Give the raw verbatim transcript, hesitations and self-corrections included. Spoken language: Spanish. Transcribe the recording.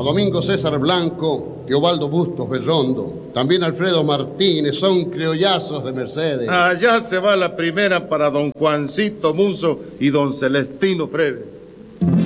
Domingo César Blanco, Teobaldo Bustos Bellondo, también Alfredo Martínez, son criollazos de Mercedes. Allá se va la primera para don Juancito Muso y don Celestino Fredes.